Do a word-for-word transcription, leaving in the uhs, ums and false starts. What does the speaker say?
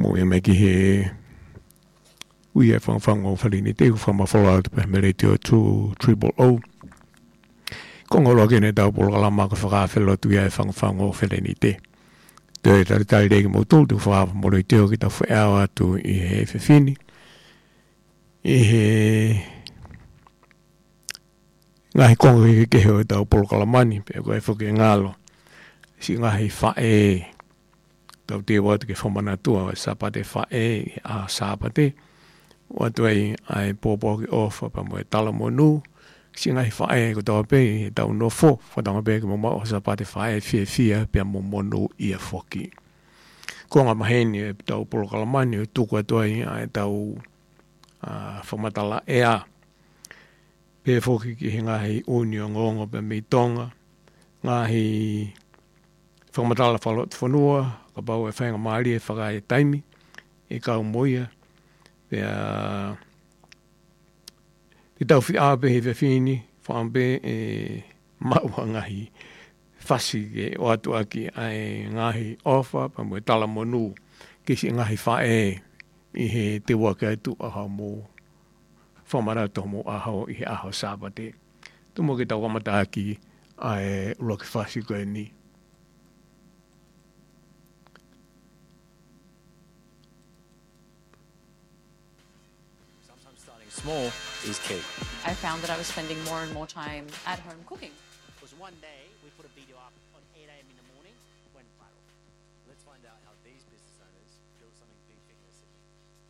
mo e me ki he ui e whangwhango whalini te u whamawhala te pe mere te o two triple O. Kongolo ke ne tau polo kalama ka whakawhelo tu ia e whangwhango whalini te. Te e tari tari regi mo tū tu whakawa moro i te o ki ta whaeawa atu i he whiwhini. I he ngahi kongo i ke heo tau polo kalamani pe koe whuke ngalo. Si ngahi whae tau te watu ke whamanatua o sapate whae a sapate. Watu ai ai pōpō ki ofa pa mo e tala mo nu. Si ngahi whae ko tau pe i tau no fo. Whatanga pe ki mo mao sapate whae fia fia pe mo monu i a whoki. Ko ngā maheni e tau polo kalamani o tuku atu ai ai tau uh, whamatala ea. Pe whoki ki he ngahi uni o ngongo pe mi tonga. Ngahi whamatala whalot whanua. Ka pau e whainga maari e whakai taimi. E kau moia. Pe a... Te tau whi ape he whiwhini. Whampe e maua ngahi. Whasi ke o atu aki ai ngahi ofa. Pa mo e tala monu. Kisi ngahi whae. I he te waka e tu aha mo. Whamarata mo aho i he aho sāpate. Tumo ke tau kamata aki ai ula ki whasi koe ni. Sometimes starting small is key. I found that I was spending more and more time at home cooking. Because one day we put a video up